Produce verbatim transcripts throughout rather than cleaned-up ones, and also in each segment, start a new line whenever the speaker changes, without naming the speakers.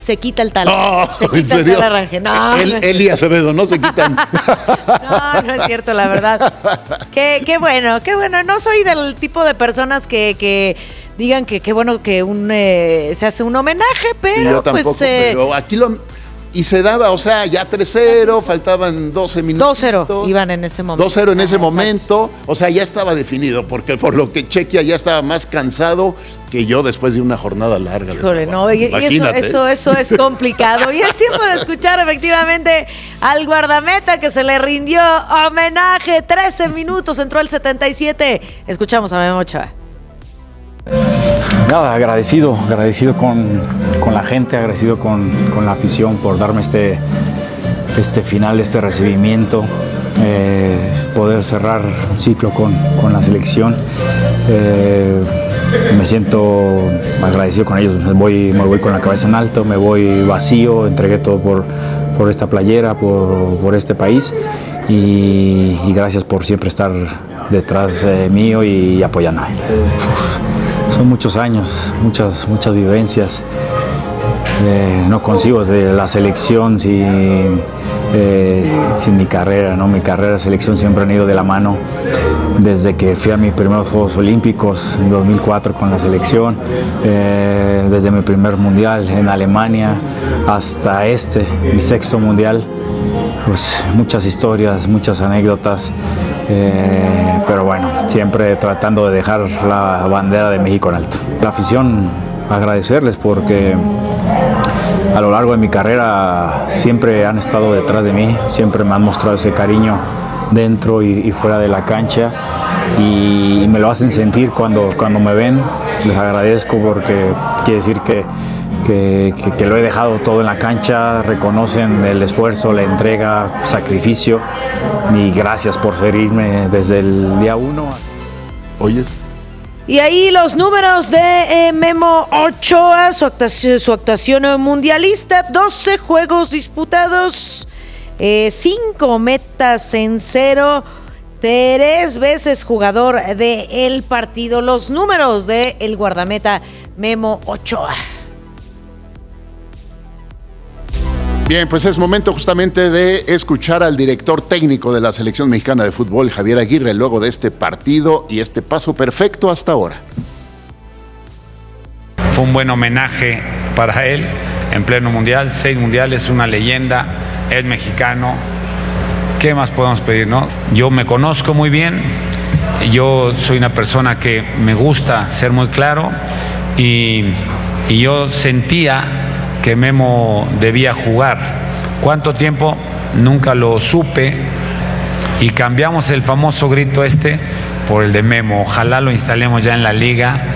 Se quita el talón.
No,
se quita
¿en serio?
el talarraje. No,
El,
no es
Eli Acevedo, no se quitan.
No, no es cierto, la verdad. Qué, qué bueno, qué bueno. No soy del tipo de personas que, que digan que qué bueno que un eh, se hace un homenaje, pero
Yo tampoco,
pues... Eh,
pero aquí lo... Y se daba, o sea, ya tres cero, faltaban doce minutos.
dos cero iban en ese momento.
dos cero en ese
Ah,
momento, o sea, ya estaba definido, porque por lo que Chequia ya estaba más cansado que yo después de una jornada larga.
Híjole, no, y, y eso,
Imagínate.
eso, eso es complicado. Y es tiempo de escuchar efectivamente al guardameta que se le rindió homenaje. trece minutos, entró el setenta y siete. Escuchamos a Memo Ochoa.
Nada, agradecido, agradecido con, con la gente, agradecido con, con la afición por darme este, este final, este recibimiento, eh, poder cerrar un ciclo con, con la selección. Eh, me siento agradecido con ellos, me voy, me voy con la cabeza en alto, me voy vacío, entregué todo por, por esta playera, por, por este país y, y gracias por siempre estar detrás eh, mío y, y apoyándome. Son muchos años, muchas, muchas vivencias. Eh, no consigo de la selección sin, eh, sin mi carrera, ¿no? Mi carrera y selección siempre han ido de la mano. Desde que fui a mis primeros Juegos Olímpicos en dos mil cuatro con la selección, eh, desde mi primer mundial en Alemania hasta este, mi sexto mundial, pues muchas historias, muchas anécdotas. Eh, pero bueno, siempre tratando de dejar la bandera de México en alto. La afición, agradecerles porque a lo largo de mi carrera siempre han estado detrás de mí, siempre me han mostrado ese cariño dentro y, y fuera de la cancha y, y me lo hacen sentir cuando, cuando me ven. Les agradezco porque quiere decir que Que, que, que lo he dejado todo en la cancha, reconocen el esfuerzo, la entrega, sacrificio y gracias por seguirme desde el día uno.
¿Oyes?
Y ahí los números de eh, Memo Ochoa, su actuación, su actuación mundialista, doce juegos disputados, eh, cinco metas en cero, tres veces jugador del partido. Los números del guardameta Memo Ochoa.
Bien, pues es momento justamente de escuchar al director técnico de la Selección Mexicana de Fútbol, Javier Aguirre, luego de este partido y este paso perfecto hasta ahora.
Fue un buen homenaje para él en pleno mundial, seis mundiales, una leyenda, es mexicano. ¿Qué más podemos pedir, no? Yo me conozco muy bien, yo soy una persona que me gusta ser muy claro y, y yo sentía que Memo debía jugar. ¿Cuánto tiempo? Nunca lo supe y cambiamos el famoso grito este por el de Memo. Ojalá lo instalemos ya en la liga.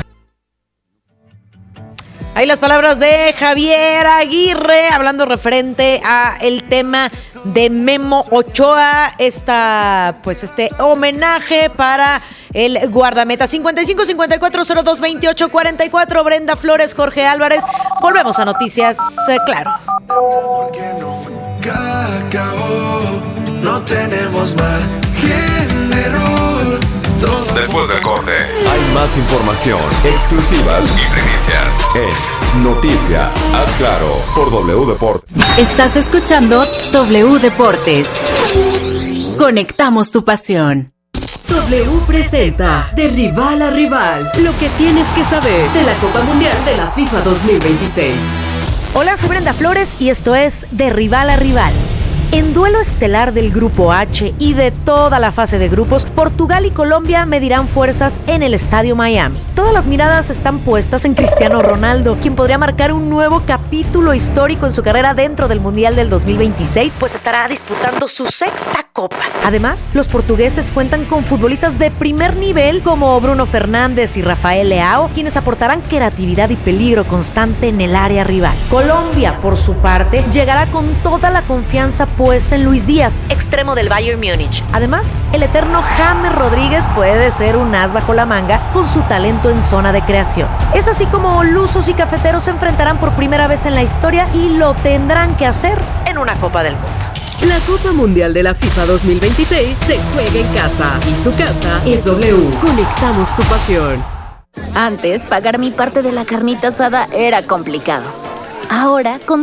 Ahí las palabras de Javier Aguirre hablando referente a el tema de Memo Ochoa, esta, pues este homenaje para el guardameta. Cincuenta y cinco, cincuenta y cuatro, cero dos, veintiocho, cuarenta y cuatro. Brenda Flores, Jorge Álvarez. Volvemos a Noticias, eh, claro.
Porque nunca acabó, no tenemos margen de error.
Después del corte, hay más información, exclusivas y primicias en Noticia, haz claro, por W Deportes.
Estás escuchando W Deportes. Conectamos tu pasión.
W presenta De Rival a Rival, lo que tienes que saber de la Copa Mundial de la FIFA dos mil veintiséis.
Hola, soy Brenda Flores y esto es De Rival a Rival. En duelo estelar del Grupo H y de toda la fase de grupos, Portugal y Colombia medirán fuerzas en el Estadio Miami. Todas las miradas están puestas en Cristiano Ronaldo, quien podría marcar un nuevo capítulo histórico en su carrera dentro del Mundial del dos mil veintiséis, pues estará disputando su sexta Copa. Además, los portugueses cuentan con futbolistas de primer nivel como Bruno Fernández y Rafael Leao, quienes aportarán creatividad y peligro constante en el área rival. Colombia, por su parte, llegará con toda la confianza puesta en Luis Díaz, extremo del Bayern Múnich. Además, el eterno James Rodríguez puede ser un as bajo la manga con su talento en zona de creación. Es así como lusos y cafeteros se enfrentarán por primera vez en la historia y lo tendrán que hacer en una Copa del Mundo.
La Copa Mundial de la FIFA dos mil veintiséis se juega en casa y su casa es W. Conectamos tu pasión.
Antes, pagar mi parte de la carnita asada era complicado. Ahora con